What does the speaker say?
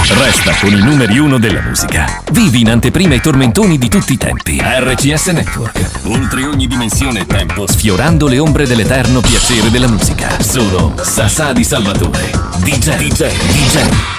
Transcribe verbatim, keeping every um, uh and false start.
Resta con i numeri uno della musica. Vivi in anteprima i tormentoni di tutti i tempi. R C S Network. Oltre ogni dimensione e tempo. Sfiorando le ombre dell'eterno piacere della musica. Solo Sasà di Salvatore. D J, D J, D J.